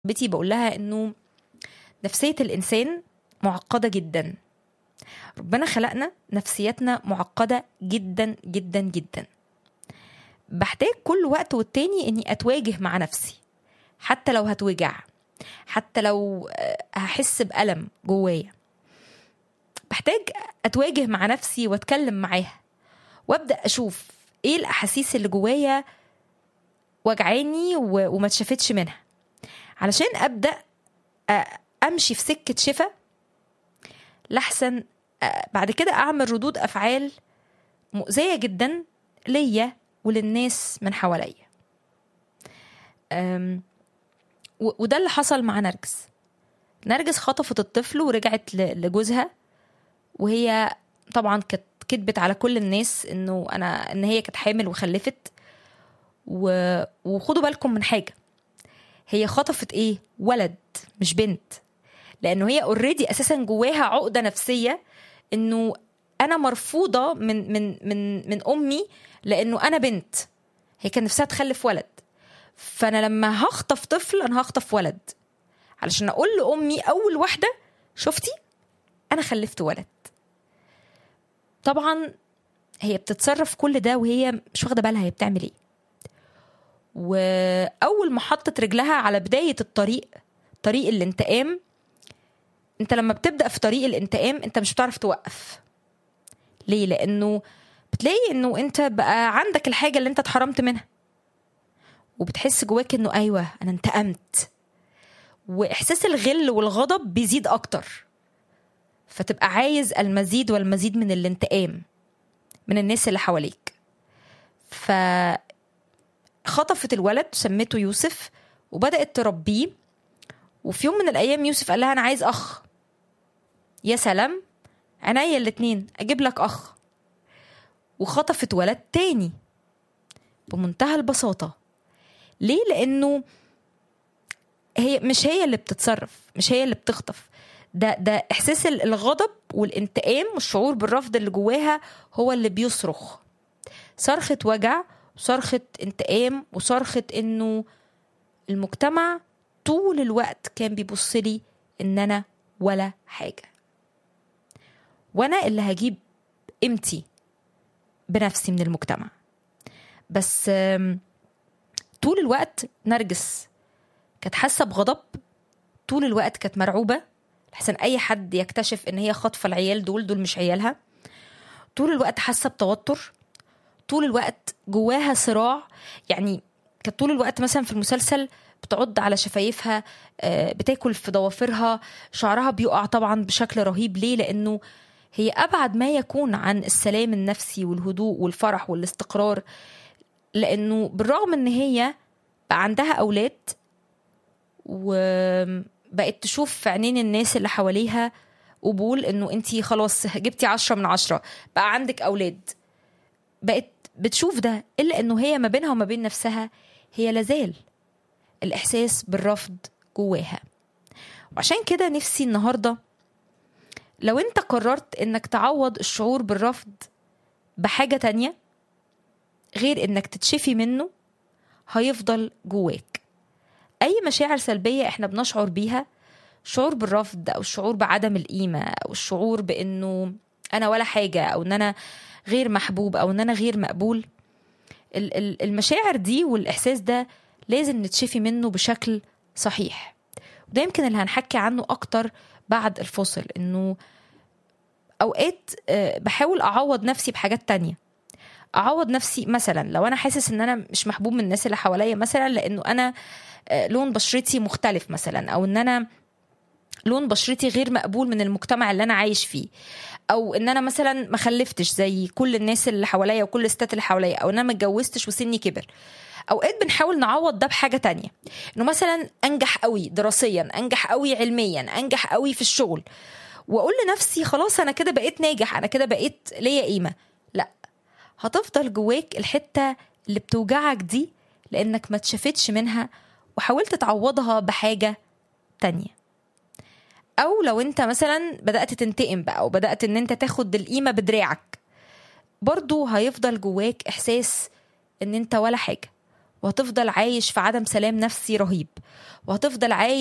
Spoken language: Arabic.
بتي بقول لها انه نفسية الانسان معقدة جدا. ربنا خلقنا نفسيتنا معقدة جدا جدا جدا. بحتاج كل وقت والتاني اني اتواجه مع نفسي، حتى لو هتوجع، حتى لو هحس بألم جوايا. بحتاج اتواجه مع نفسي واتكلم معاها وابدأ اشوف ايه الاحاسيس اللي جوايا وجعاني وما اتشافتش منها، علشان ابدأ امشي في سكة شفا، لحسن بعد كده اعمل ردود افعال مؤذية جدا ليا وللناس من حواليا. وده اللي حصل مع نرجس خطفت الطفل ورجعت لجوزها، وهي طبعا كانت كدبت على كل الناس ان هي كانت حامل وخلفت. وخدوا بالكم من حاجة، هي خطفت ايه؟ ولد مش بنت، لانه هي اوريدي اساسا جواها عقدة نفسية انه انا مرفوضة من امي لانه انا بنت. هي كان نفسها تخلف ولد، فانا لما هخطف طفل انا هخطف ولد علشان اقول لامي اول واحدة شفتي انا خلفت ولد. طبعا هي بتتصرف كل ده وهي مش واخدة بالها هي بتعمل ايه. واول ما حطت رجلها على بداية طريق الانتقام، انت لما بتبدأ في طريق الانتقام انت مش بتعرف توقف. ليه؟ لانه بتلاقي انه انت بقى عندك الحاجة اللي انت اتحرمت منها، وبتحس جواك انه ايوه انا انتقمت، واحساس الغل والغضب بيزيد اكتر، فتبقى عايز المزيد والمزيد من الانتقام من الناس اللي حواليك. فخطفت الولد سميته يوسف وبدأت تربيه. وفي يوم من الأيام يوسف قال لها أنا عايز أخ. يا سلام، عينيا الاتنين أجيب لك أخ. وخطفت ولد تاني بمنتهى البساطة. ليه؟ لأنه مش هي اللي بتتصرف، مش هي اللي بتخطف. ده إحساس الغضب والانتقام والشعور بالرفض اللي جواها هو اللي بيصرخ صرخة وجع وصرخة انتقام وصرخة إنه المجتمع طول الوقت كان بيبصلي إن أنا ولا حاجة، وأنا اللي هجيب قيمتي بنفسي من المجتمع. بس طول الوقت نرجس كانت حاسة بغضب، طول الوقت كانت مرعوبة لحسن أي حد يكتشف إن هي خاطفة العيال دول مش عيالها. طول الوقت حاسة بتوتر، طول الوقت جواها صراع. يعني كانت طول الوقت مثلا في المسلسل بتعض على شفايفها، بتاكل في ضوافرها، شعرها بيقع طبعا بشكل رهيب. ليه؟ لأنه هي أبعد ما يكون عن السلام النفسي والهدوء والفرح والاستقرار. لأنه بالرغم إن هي بقى عندها أولاد وبقت تشوف في عينين الناس اللي حواليها قبول إنه أنتي خلاص جبتي 10 من 10، بقى عندك أولاد، بقت بتشوف ده، إلا إنه هي ما بينها وما بين نفسها هي لازال الإحساس بالرفض جواها. وعشان كده نفسي النهاردة لو أنت قررت إنك تعوض الشعور بالرفض بحاجة تانية غير إنك تتشفي منه، هيفضل جواك. أي مشاعر سلبية إحنا بنشعر بيها، شعور بالرفض أو الشعور بعدم القيمة أو الشعور بأنه أنا ولا حاجة أو أن أنا غير محبوب أو أن أنا غير مقبول، المشاعر دي والإحساس ده لازم نتشفي منه بشكل صحيح. وده يمكن اللي هنحكي عنه أكتر بعد الفصل، إنه أوقات بحاول أعوض نفسي بحاجات تانية. أعوض نفسي مثلا لو أنا حاسس إن أنا مش محبوب من الناس اللي حواليا، مثلا لأنه أنا لون بشرتي مختلف مثلا، أو إن أنا لون بشرتي غير مقبول من المجتمع اللي أنا عايش فيه، أو إن أنا مثلا ما خلفتش زي كل الناس اللي حواليا وكل الستات اللي حواليا، أو إن أنا ما اتجوزتش وسني كبر. أوقات بنحاول نعوض ده بحاجة تانية، إنه مثلا أنجح قوي دراسيا، أنجح قوي علميا، أنجح قوي في الشغل، وأقول لنفسي خلاص أنا كده بقيت ناجح، أنا كده بقيت ليا قيمة. لا، هتفضل جواك الحتة اللي بتوجعك دي لأنك ما تشفتش منها وحاولت تعوضها بحاجة تانية. أو لو أنت مثلا بدأت تنتقم بقى وبدأت أن أنت تاخد القيمة بدراعك، برضو هيفضل جواك إحساس أن أنت ولا حاجة، وهتفضل عايش في عدم سلام نفسي رهيب، وهتفضل عايش